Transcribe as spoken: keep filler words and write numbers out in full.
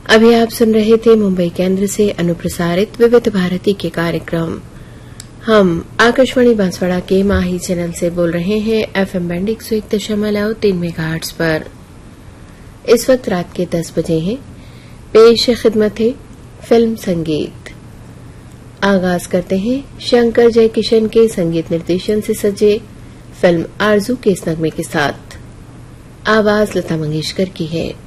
अभी आप सुन रहे थे मुंबई केंद्र से अनुप्रसारित विविध भारती के कार्यक्रम। हम आकाशवाणी बांसवाड़ा के माही चैनल से बोल रहे हैं एफएम बैंड एक सौ एक दशमलव तीन मेगाहर्ट्ज पर। इस वक्त रात के दस बजे हैं। पेश खिदमत है फिल्म संगीत। आगाज करते हैं शंकर जयकिशन के संगीत निर्देशन से सजे फिल्म आरजू के इस नगमे के साथ। आवाज लता मंगेशकर की है।